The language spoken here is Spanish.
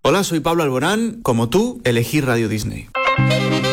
Hola, soy Pablo Alborán. Como tú, elegí Radio Disney.